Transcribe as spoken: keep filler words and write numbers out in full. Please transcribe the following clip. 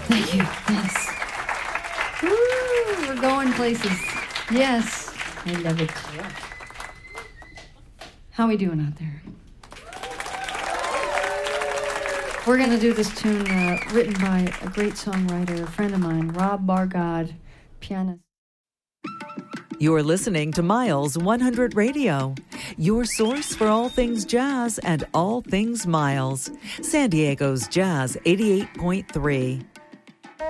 Thank you. Yes. Woo, we're going places. Yes. I love it. How we doing out there? We're going to do this tune uh, written by a great songwriter, a friend of mine, Rob Bargod, pianist. You're listening to Miles one hundred Radio, your source for all things jazz and all things Miles. San Diego's Jazz eighty-eight point three.